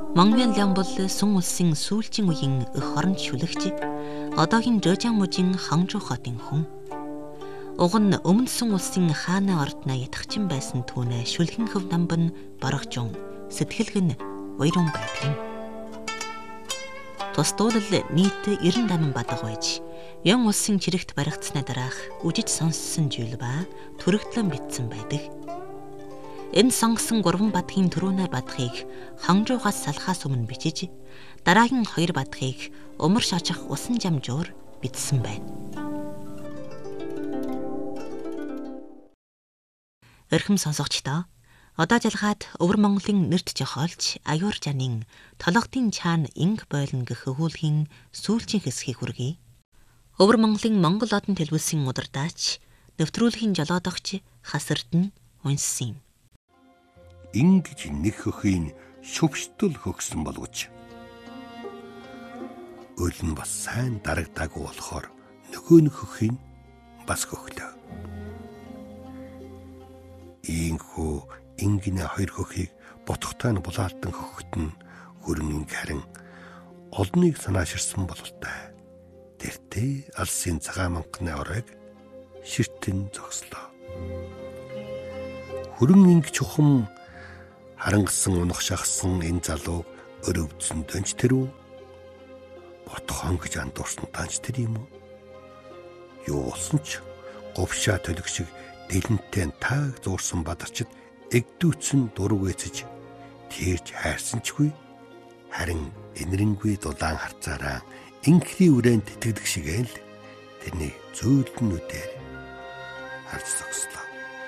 Монгмянлан бол Сүн улсын сүүлчийн үеийн эх оронд шүлэгч одоогийн Жожиан-мужийн Хонжу хотын хүн. Уг нь өмнө Сүн улсын хааны ордноо ятгахчин байсан түүнээ шүлхэн хөв намбан борогжун сэтгэлгэн уйран байдаг юм. Тусдуулал нийт 98 бадаг байж, Ян улсын чирэгт баригдсны дараах үжиж сонссон зүйл ба төрөгдлөн битсэн байдаг. Энэ сонгосон 3 бадгийн төрүүнэ бадхыг Хонжуугаас салахаас өмнө бичиж, дараагийн 2 бадхыг умар шочих усан жамжуур бичсэн байна. Эрхэм сонсогчдоо, одоо жалгаад Өвөр Монголын нэрт жохоолч Аюур Жанын Толгодын чаана инг бойлно гэх өгүүлгийн сүүлчийн хэсгийг хүргэе. Өвөр Монголын Монгол одон телевизийн удирдаач, нэвтрүүлгийн жолоодогч Хасардан унссан юм. Ингэж нэг хөхийн шөвштөл хөгсөн боловч өл нь бас сайн дарагдаагүй болохоор нөгөө нэг хөхийн бас хөглөө. Ийхүү ингэнэ хоёр хөхийг ботхтой нь булаалтан хөхтөн хөрөнгө харин олныг санааширсан бололтой. Тэртээ алсын цагаан манганы оройг ширтэн зогслоо. Хөрөнгө чухам харангасан унах шахсан энэ залууг өрөвдсөн дөнч тэрүү ботхон гэж андуурсан танч тэр юм уу? Юу болсон ч говшаа төлөг шиг дэлэнтэй тааг зуурсан бадарчид эгдүүцэн дурвэцэж тэрж хайрсанчгүй харин энэрэнгүй дулаан харцаараа инхри үрэн тэтгдэг шигээл тэрний зөөлнүүдээр харж зогслоо.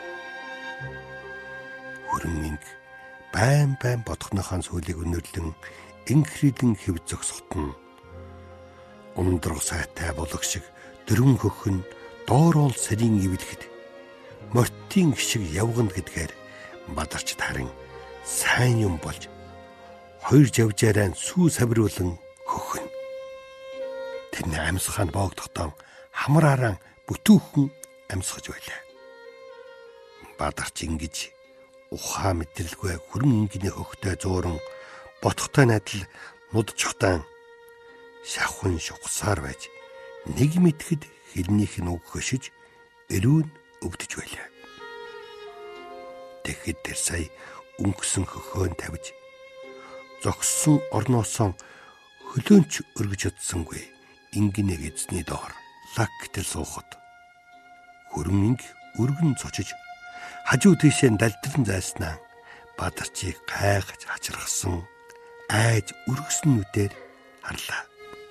Хөрөнгө байн бодохныхаа сүлийг өнөрлөн инхридэн хэв зогсохт нь ундрах сайтай болох шиг дөрвөн хөх нь доорол сэрийн ивлэхэд мортийн шиг явгана гэдгээр бадарч харин сайн юм болж хоёр жавжаараа сүү савируулан хөхөн тэрний амьсгаанд боогдохдоо хамраараа бүтүүхэн амьсгаж байлаа. Бадарч ингэж ухаа мэдрэлгүй хөрөн ингийн хөхтэй зууран ботхтой найдал нудчихтан шахын шугсаар байж нэг мэтгэд хэлнийх нь үг хөшиж өрүүн өвдөж байлаа. Тэгэхэд тэр сая өнгөсөн хөхөөн тавьж зогссон орноосоо хөлөөнч өргөж утсангүй ингийн эзний доор лаг гэтэл суухад хөрөн инг өргөн цочиж хажуу тийшээ далдлан зайснаа бадарчийг гайхаж хачирхсан айж өргөснүүдээр харлаа.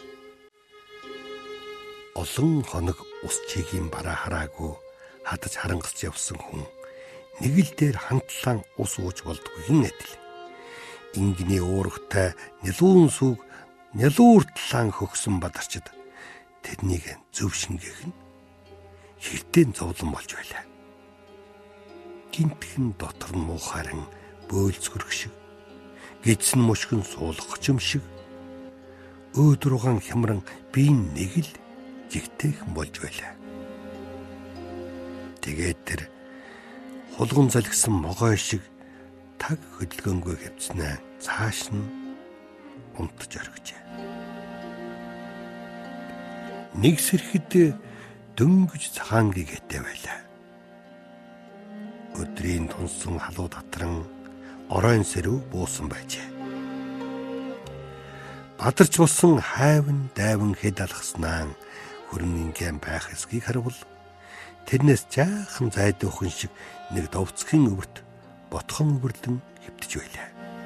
Олон хоног ус чигийн бараа хараагүй хадаж харангасч явсан хүн нэг л дээр хантлан ус ууж болдгүй хэн адил. Ингийн уургатай нэлүүн сүг нэлүүртлан хөгсөн бадарчид тэрнийг зөв шингээх нь хэртэн зовлон болж байлаа. Гинтхэн дотор нь муухайран бөөлцгөрөх шиг гидсэн мушгин суулгах юм шиг өөдруугаан хямран биеийн нэг л жигтэйхэн болж байлаа. Тэгээд тэр хулгун залгсан могой шиг таг хөдөлгөөнгүй хэвцнээ цааш нь унтж оргижээ. Нэг сэрхэд дөнгөж цагаангийн хэтэй байлаа. Өдрийн тунсан халуу татран оройн сэрүү буусан байжээ. Бадарч болсон хайван дайван хэд алгаснаа хөрөнгө байх эсгийг харвал тэрнээс жаахан зайдуухан шиг нэг довцгийн өвөрт ботхон өвөрлөн хэвтэж байлаа.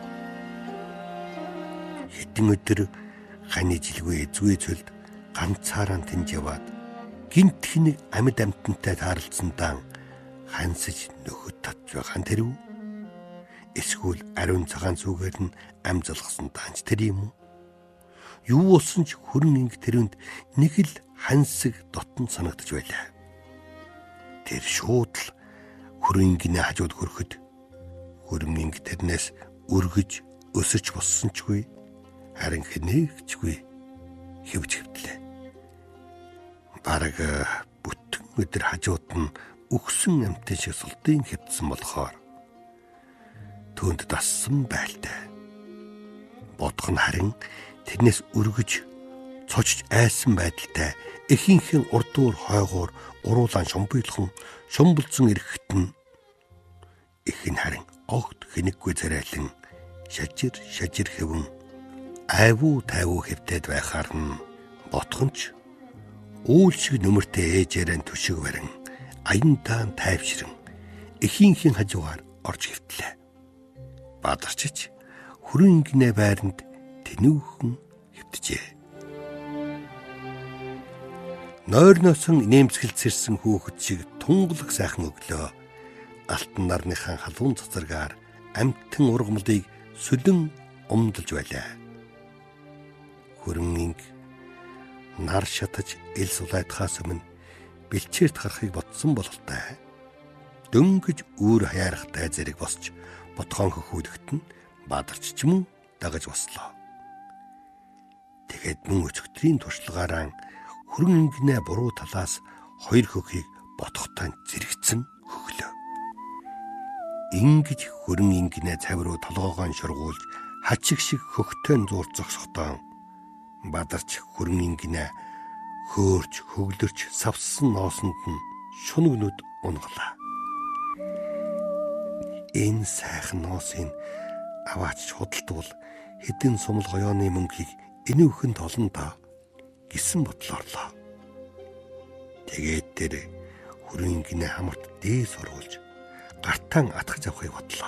Хэдэн өдөр ханы жилгүй эзгүй цөлд ганцаараа тэнд яваад гинт хнийг амьд амтантай таарлцсандаа хансаж нөхөд татж байгаа нь тэр үү? Эсвэл ариун цагаан зүгээр нь ам залгасан таанч тэр юм уу? Юу болсон ч хөрөн инг тэрүнд нэг л хансаг дотн санагдаж байлаа. Тэр шууд л хөрөн ингний хажууд хөрөхөд хөрөн инг тэрнээс өргөж өсөж боссончгүй харин хэнэгчгүй хэвж хэвтлээ. Бараг бүтэн өдөр хажууд нь өгсөн амтэн шиг сулдын хэвдсэн болохоор түүнд дассан байлтай. Бодох нь харин тэрнээс өргөж цочж айсан байдалтай эхийнхэн урдуур хойгоор уруулаан шумбулсан ирэхэд нь их нь харин огт хэнэггүй царайлан шажир хэвэн айвуу тайвуу хэвтээд байхаар нь ботхонч уул шиг нөмөртэй ээжээрэн төшиг барин аян тайвширэн эхийнхэн хажуугаар орж хэвтлээ. Бадарчиж хүрэн гинэ байранд тэнүүхэн хэвтжээ. Нойрносон нэмсгэлцэрсэн хүүхэд шиг тунгалаг сайхан өглөө алтан нарныхан халуун цацаргаар амттан ургамлыг сүлэн умдалж байлаа. Хүрэн нар шатаж ил сулайдахаас өмнө бэлчээрт гарахыг ботсон бололтой. Дөнгөж үүр хаяарахтай зэрэг босч ботгоон хөхүүлэгт нь бадарч ч мөн дагаж бослоо. Тэгэхэд мөн өчигдрийн туршлагаараа хүрэн ингэнэ буруу талаас хоёр хөхийг ботхтой зэрэгцэн хөглөө. Ингэж хүрэн ингэнэ цав руу толгоогоо шургуулж хачиг шиг хөхтэй зуур зогсохдоо бадарч хүрэн ингэнэ хөөрч хөглөрч савсан ноосонд нь шунаг нүд унгалаа. Энэ сайхан ноосыг аваач худалдвал хэдэн сумал гоёоны мөнхийг энүүхэн толон та гэсэн бодлоорлоо. Тэгээд тэр хүрэн гинэ хамарт дээс оруулж гартаан атгаж авахыг бодлоо.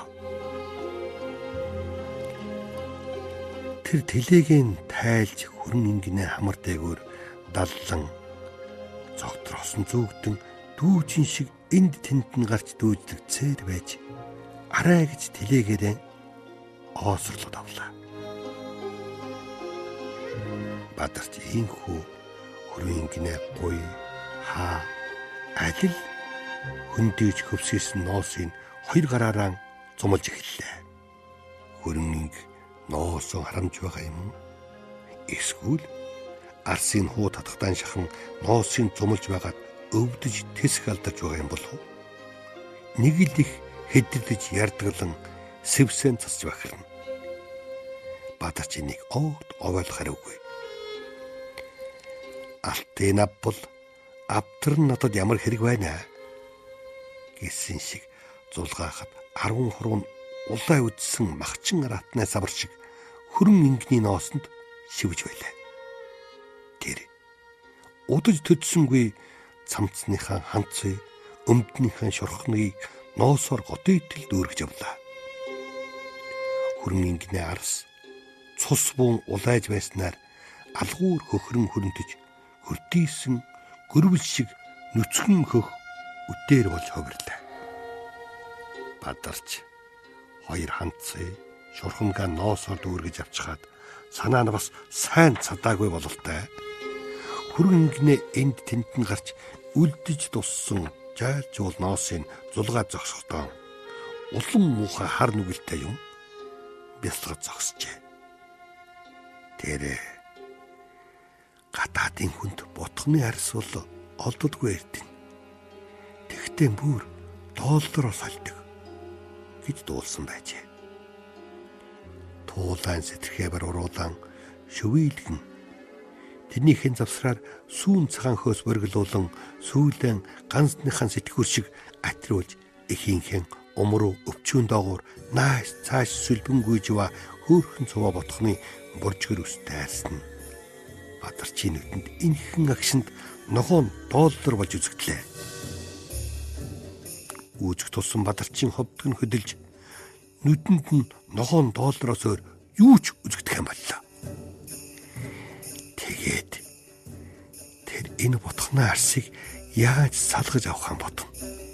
Тэр тэлэгийн тайлж хүрэн гинэ хамар дээгүүр даллан цогтросон зүгдэн дүүжин шиг энд тэнд нь гарч дүүжлэгцээр байж арай гэж тэлээгээрээ оосрлоод авлаа. Бадарч ийхүү хүрэн гинэ гуй хаа алил хөндөөж хөвсгийсэн ноосыг хоёр гараараа цумалж эхэллээ. Хүрэн ноосоо харамж байгаа юм. Эсвэл арсын хуу татахтан шахан ноосыг цумалж байгаад өвдөж тэсэх алдарч байгаа юм болов уу? Нэг л их хэдэрдэж ярдгалан сэвсэн цасж бахарна. Бадарч энийг огт овойлох аргагүй. Алтын ав бол авдар нь надад ямар хэрэг байна гэсэн шиг зулгаахад 10 хуруу улай үдсэн махчин аратнаа савар шиг хөрөн ингэний ноосонд шивж байлаа. Тэр удаж төдсөнгүй цамцныхаа ханцыг өмднийхэн шорхныг ноосоор годыйтэл дүүргэж авлаа. Хүрэн ингэнэ арс цус буун улайж байснаар алгуур хөхрөн хөрөнтөж хөрдийсэн гөрвөл шиг нүцгэн хөх үдээр болж ховрлаа. Бадарч хоёр ханцыг шурхамгаа ноосоор дүүргэж авчихад санаа нь бас сайн цадаагүй бололтой. Хүрэн ингэнэ энд тэнд нь гарч үлдэж туссан жаалжуул ноосыг зулгаа зогсохдоо улам муухай хар нүгэлтэй юм бясалгаж зогсжээ. Тэр гадаадын хүнд ботхны арьс бол олддоггүй эрдэнэ. Тэгтээ бүр $1 солдог гэж дуулсан байжээ. Туулайн сэтэрхээ бар уруулан шөвийлгэн тэрнийхэн завсраар сүүн цагаан хөөс бөргөлүүлэн сүүлэн ганцныхан сэтгүүр шиг атриулж эхийнхэн умруу өвчүүн доогуур нааш цааш сүлбэнгүй жива хөөхөн цуваа ботхны боржгөр үстэй арьсна. Бадарчийн нүдэнд энхэн агшинд ногоон $1 болж үзэгдлээ. Үүзэг тулсан бадарчийн ховдог нь хөдөлж нүдэнд нь ногоон $1-оос өөр юу ч үзэгдэх юм боллоо. Тэгээд тэр энэ ботхны арсыг яаж салгаж авах юм бодно.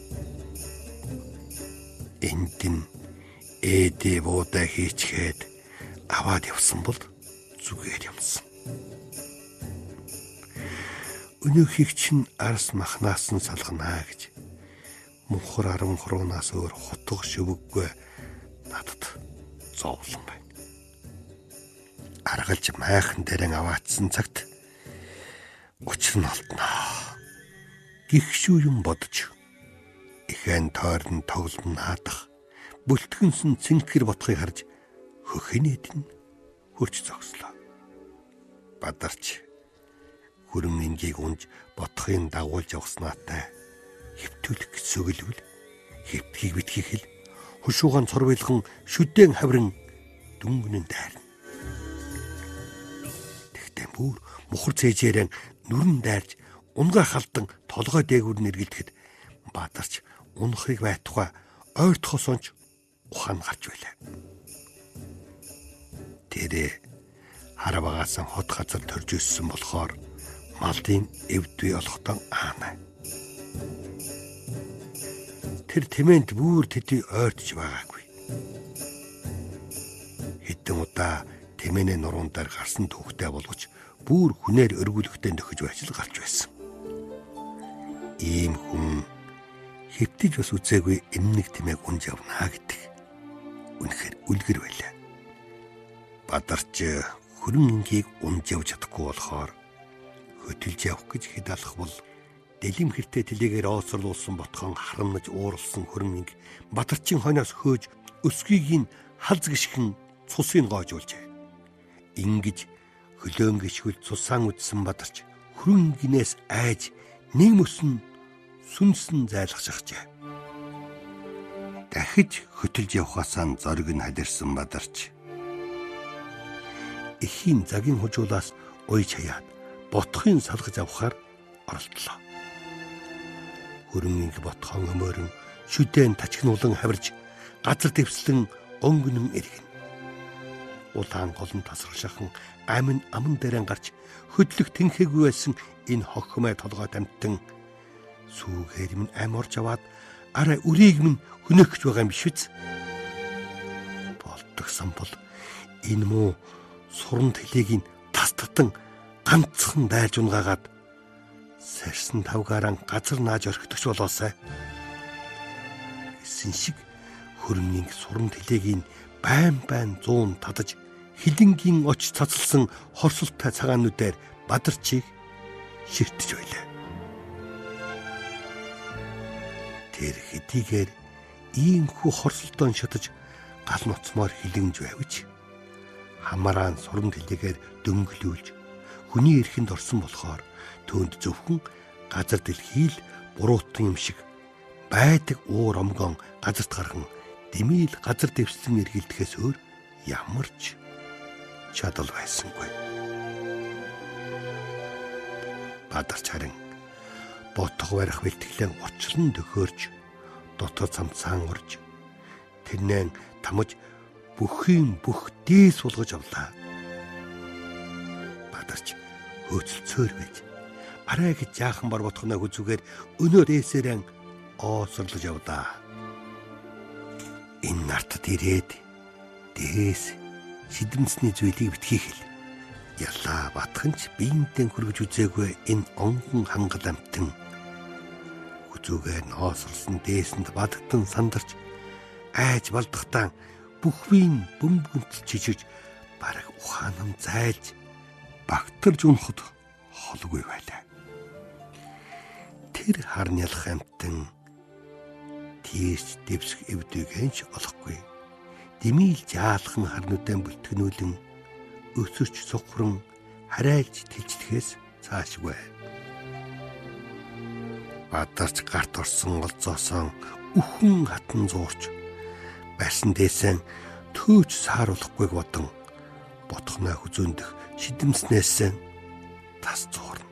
Энд нь ээдээ буудаа хийчгээд аваад явсан бол зүгээр юмсан. Өнөөхийг чинь арс махнаас нь салганаа гэж мөнхөр 10 хуруунаас өөр хутга шивэггүй надад зовлон байна. Аргалж майхан дээрэн аваатсан цагт учир нь олдноо. Гихшүү юм бодож ихэн тойрон тоглон наадах бүлтгэнсэн цэнхэр ботхыг харж хөхинээд нь хөрч зогслоо. Бадарч хөрөн ингийг унж бодохын дагуулж явснаатай хэвтүүлэх гэсөглөвл хэвтхийг битгий хэл хушуугаан цорвилган шүдэн хаврын дүнгэнэн дайрна. Тэгтээ бүр мухар цээжээрэн нүрэн дайрж унгаа халдан толгой дээгүүр нэргэлдэхэд Бадарч унахыг байтугай ойртохосонч ухаан гарч байлаа. Тэрэ хар багаасан хот газар төрж өссөн болохоор малдын эвдвэ олохтон аана. Тэр тэмээнд бүр тэдий ойртож байгаагүй. Хэдэн удаа тэмээний нуруунд дээр гарсан түүхтэй болгож бүр хүнээр өргүүлэхтэй нөхөж байж л гарч байсан. Ийм хүн хэвтэж бас үзээгүй эмнэг тэмээг унж явнаа гэдэг үнэхээр үлгэр байлаа. Бадарч хөрөн ингийг унж явж чадахгүй болохоор хөтөлж явах гэж хэд алах бол дэлгэм хэртэй тэлээгээр ооцорлуулсан ботхон харамнаж ууралсан хөрөн инг Бадарчин хойноос хөөж өсгийг нь халз гიშгэн цусыг гоожуулжээ. Ингэж хөлөөн гიშгүүл цусаан үдсэн Бадарч хөрөн гинээс айж нэг мөсөн сүнсэн зайлгшахжээ. Дахиж хөтөлж явхаасаа зориг нь халирсан Бадарч эхийн загийн хужуулаас уйж хаяад ботхын салгаж авахаар оролдлоо. Хөрөн инг ботхон өмөрөн шүдэн тачгнуулан хавирж газар дэвслэн өнгөнөн эргэн. Улаан голн тасрагшахан амин аман дээрэн гарч хөдлөх тэнхээгүй байсан энэ хогхмай толгой дамтан сүүгээр минь ам орж аваад арай үрийг минь хөнөөх гэж байгаа юм биш үз. Болдгсон бол энэ муу суран тэлийг нь тастатан ганцхан дайрж унгаагаад сарсан тавгаараа газар нааж орхидогч болоосай гэсэн шиг хөрөнгийн суран тэлийг нь байн 100 татаж хилэнгийн оч цацалсан хорсолтой цагаануудаар Бадарчийг ширтэж байлаа. Тэр хэдийгээр иймхүү хорсолтон шатаж гал ноцмоор хилэнж байвч хамараан суран тэлээгээр дөнгөлүүлж хүний эрхэнд орсон болохоор төөнд зөвхөн газар дэлхийл буруутан юм шиг байдаг уур омгон газарт гархан дэмийл газар дэвслэн эргэлдэхээс өөр ямар ч чадал байсангүй. Бадарч харин ботго барих бэлтгэлэн учлан төхөөрч дотор цамцаан урж тэрнээ тамаж бүхийн бүх дээс сулгаж авлаа. Бадарч хөөцөлцөөр байж арай гэж жаахан бар ботхоноо хүзүүгээр өнөө дээсээрэн оосорлож явдаа. Энэ нартад ирээд дээс шидэмсний зүйлийг битгий хэл. Ялла батханч биентэй хүргэж үзээгүй энэ онгон хангал амтэн хүзүүгээр оосорлсон дээсэнд бадагтан сандарч айж балдахтаа бүхвийн бөмбөгөнтөл чижиж бараг ухаанам зайлж багтарж унахад холгүй байлаа. Тэр харнялах амтан тийш дэвсэх эвдэгэнч олохгүй. Дэмийл жаалхан харнуудаа бүлтгэнүүлэн өсөрч сухран харайлж тэлжлэхээс цаашгүй. Бадарч гарт орсон олзоосон үхэн хатан зуурч байсан дээсэн төөж сааруулахгүйг бодон ботхноо хүзөөндөх шидэмснээс тас зуурна.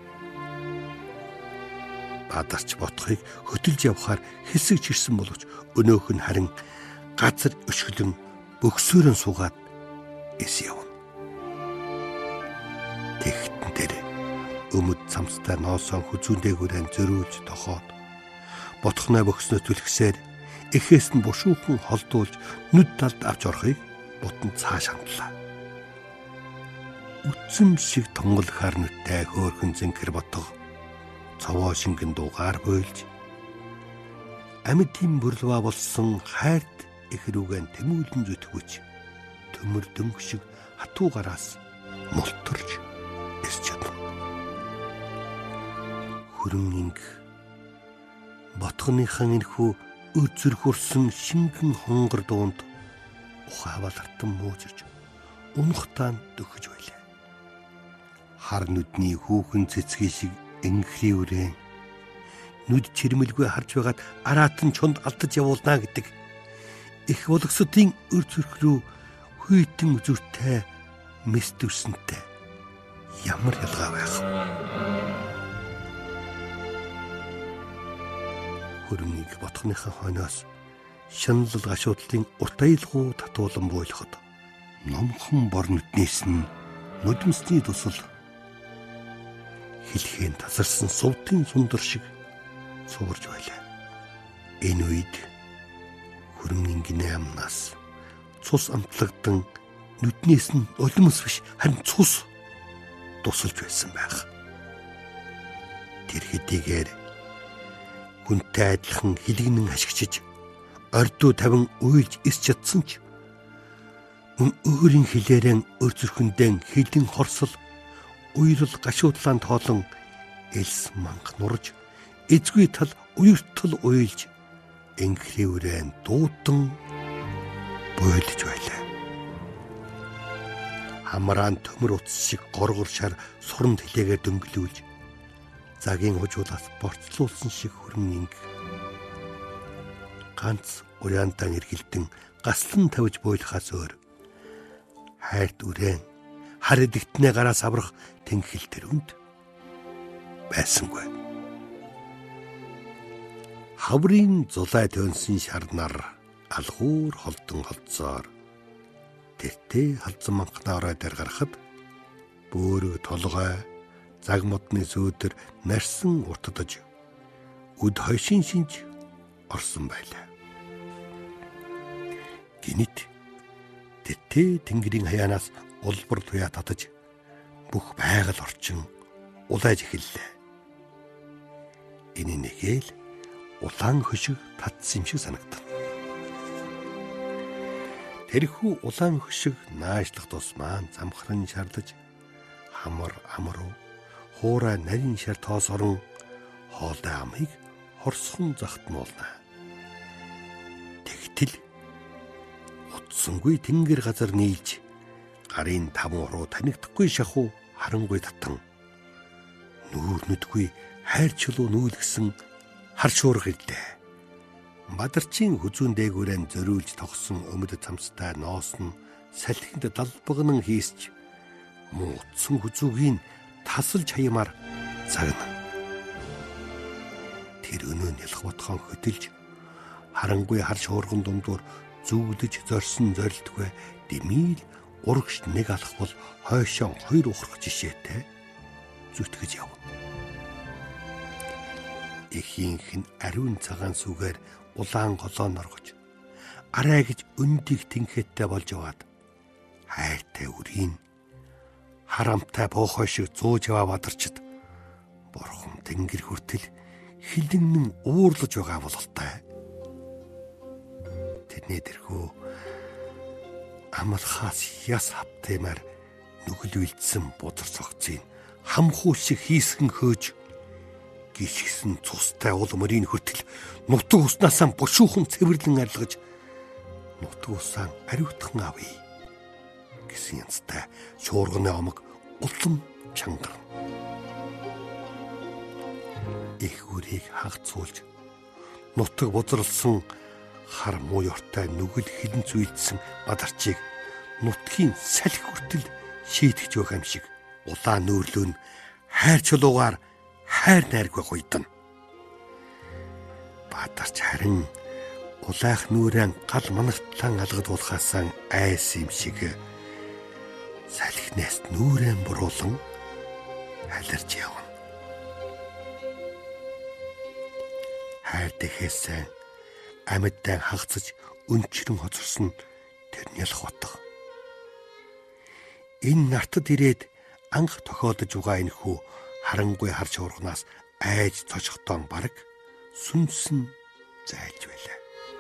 Бадарч ботхыг хөтөлж явахаар хэсэг чирсэн боловч өнөөх нь харин газар өшгөлөн бөксөөрөн суугаад эс явна. Тэгтэн дээр өмд цамцтай ноосоо хүзүүндээгүүрэн зөрүүлж тохоод ботхноо бөкснөө түлхсээр эхээс нь бушуухан холдуулж нүд талд авч орохыг бутан цааш хандлаа. Үтсэм шиг тонгол харнуттай хөөрхөн зэнхэр ботго цовоо шингэн дуугаар бойлж амьтын бүрлва болсон хайрт их рүүгэн тэмүүлэн зүтгэвч төмөр дөнгө шиг хатуугараас мултарч эс чадна. Хөрөн инг ботгоныхан энэхүү үзэр хурсан шингэн хонгор дуунд ухаавал артан муужирч унахтаа дөхөж байлаа. Хар нүдний хүүхэн цэцгийн шиг энгэрийн үрээн нүд чирмэлгүй харж байгаад араатан чонд алдаж явуулнаа гэдэг их болгосодын өр зүрх рүү хүйтэн үзүртэй мэс дүрсэнтэй ямар ялгаа байх вэ? Хөрмийг ботхоныхаа хойноос шаналл гашуудлын урт аялгуу татуулан буйлахад номхон бор нүднээс нь нүдмсний тусал хэлхийн тасарсан сувдын сундар шиг суурж байлаа. Энэ үед хөрмийн гинэ амнаас цус амтлагдан нүднээс нь улмс биш харин цус тусалж байсан байх. Тэр хэдийгээр хүнтэй адилхан хилэгнэн ашигчиж ордуу тавин уйлж ис чадсан ч мөн өөрийн хилээрэн өр зүрхэндээ хилэн хорсол уйрал гашуудлаан тоолон элс манх нурж эзгүй тал уйртал уйлж энгэрийн дуудан буйлж байлаа. Хамраан төмөр утас шиг горгор шар суранд хилээгээр дөнгөлүүлж загийн хужуулаас борцлуулсан шиг хөрмийн ганц уяантан эргэлдэн гаслан тавьж буйлахаас өөр хайрт үрээн хар эдэгтнээ гараас аврах тэнгэл тэрүнд байсангүй. Хаврын зулай төнсөн шарнаар алгуур холдон холцоор тэртээ халзан манхнаараа дээр гарахад бөөрөг толгой заг модны сүүдэр нарсан уртдаж үд хойшин шинж орсон байлаа. Гинэт тэртээ тэнгэрийн хаяанаас улбар туяа татаж бүх байгаль орчин улааж эхэллээ. Энэ нэгээл улаан хөшиг татсан юм шиг санагдав. Тэрхүү улаан хөшиг наашлах тусмаа замхран шарлаж хамар амруу хуурай нарийн шар тоос орон хоолой амыг хорсхон захтмуулна. Тэгтэл утсангүй тэнгэр газар нийлж гарын таван уруу танигдахгүй шахуу харангүй татан нүүр нүдгүй хайр чулуу нүүлгсэн хар шуурга ирлээ. Бадарчин хүзүүн дээгүүрэн зориулж тогсон өмд цамцтай ноос нь салхинд далбагнан хийсч муудсан хүзүүгийн тасалж хаямаар загна. Тэр өнөө нялх ботхон хөдөлж харангүй хар шуурган дундуур зүглэж зорсон зорилтгүй дэмийл урагш нэг алах бол хойшоо хоёр ухрах жишээтэй зүтгэж явна. Ихийнх нь ариун цагаан сүгээр улаан голоо норгож арай гэж өндийг тэнхэттэй болж яваад хайртай үрийн харамтай боохой шиг зууж яваа бадарчд бурхан тэнгэр хүртэл хилэннэн уурлаж байгаа бололтой. Тэдний дэрхүү амлахаас яс хавтаймаар нүгэл үйлдсэн будар цогцыг хамхуу шиг хийсгэн хөөж гიშгсэн цустай уул мөрийн хүртэл нутаг уснасаа бушуухан цэвэрлэн арилгаж нутаг усаа ариутхан авъя гэсэн янзтай шуурганы омог улам чангар. Их үрийг хагцуулж нутаг бузралсан хар муу ёртой нүгэл хилэн зүйдсэн бадарчийг нутгийн салхи хүртэл шийтгэж байгаа юм шиг улаан нөөрлөө нь хайр чулуугаар хайр найргүй гуйдана. Бадарч харин улаах нүрэн гал манагтлан алгадуулахаасаа айс юм шиг салхинаас нүрэн буруулан халирж явна. Хайр дэхээсээ амьдтай хагцаж өнчрөн хоцорсон тэр нялх утга. Энэ нартад ирээд анх тохиолдож байгаа энэ хүү харангүй хар шуурганаас айж цочготоон бараг сүнсэн зайлж байлаа.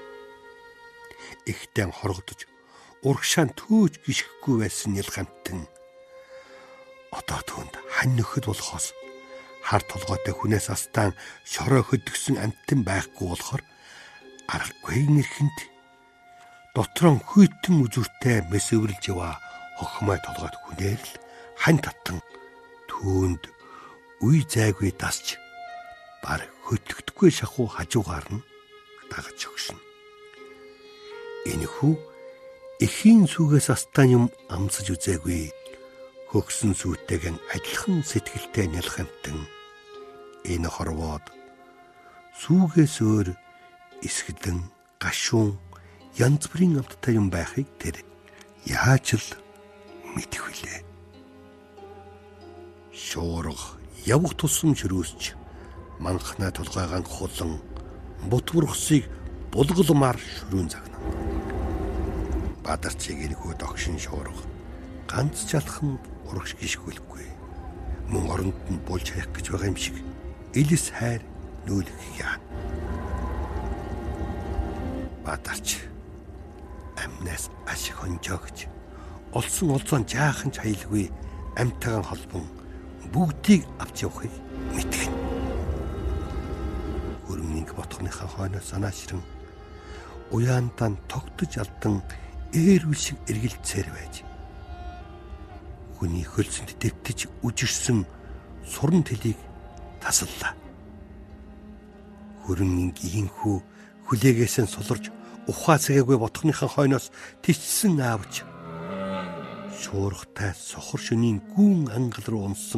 Ихтэн хоргодож урагшаан төөж гიშгэхгүй байсан нялхамтэн одоо түүнд хань нөхөд болохоос хар толгойтой хүнээс астаан шороо хөдгсөн амттан байхгүй болохоор аргагүй нэрхэнд дотроо хүйтэн үзүртэй мэс өвөрлж яваа хохмой толгойд хүнээр л хань татан түүнд үе зайгүй дасч баг хөтлөгдөхгүй шахуу хажуугаар нь дагаж өгшин. Энэхүү эхийн сүгээс астан юм амсаж үзээгүй хөгсөн сүтэйгэн адилхан сэтгэлтэй нялхамтан энэ хорвоод сүгээс өөр эсгэлэн гашуун янз бүрийн амттай юм байхыг тэр яаж л мэдэх вүлээ. Шуурга явах тусам ширүүсч манхнаа толгойган хулан бутвархсыг булгалмаар шүрүүн загнав. Бадарчиг энэхүү догшин шуурга ганц жалхан урагш гიშгүүлэхгүй. Мөн оронд нь болж хаях гэж байгаа юм шиг элс хайр нүүлгэх яана. Бадарч амнаас ашиг хонжоогч олсон олзоон жаахан ч хаялгүй амьтаан холбон бүгдийг авч явахыг мэдгэн. Хөрөнгөний ботхоныхаа хойноос санаашран уяантан тогтож алдан ээрүүл шиг эргэлцээр байж хүний хөлсөнд дэвтэж үжирсэн суран тэлийг тасаллаа. Хөрөнгөний ийхүү хүлээгээсээ суларж ухаа цэгээгүй ботхоныхаа хойноос тиссэн аавч шуургатай сохор шөнийн гүн ангал руу унсан